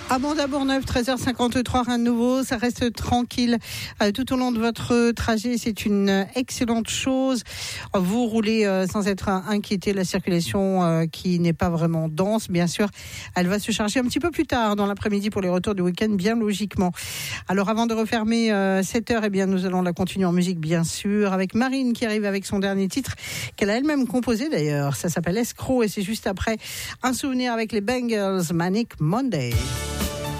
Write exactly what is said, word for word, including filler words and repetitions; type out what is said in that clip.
Amanda Bourneuf, treize heures cinquante-trois, rien de nouveau. Ça reste tranquille euh, tout au long de votre trajet. C'est une excellente chose. Vous roulez euh, sans être inquiété. La circulation euh, qui n'est pas vraiment dense, bien sûr, elle va se charger un petit peu plus tard dans l'après-midi pour les retours du week-end, bien logiquement. Alors, avant de refermer euh, cette heure, eh bien, nous allons la continuer en musique, bien sûr, avec Marine qui arrive avec son dernier titre qu'elle a elle-même composé d'ailleurs. Ça s'appelle Escroc et c'est juste après un souvenir avec les Bangles, Manic Monday.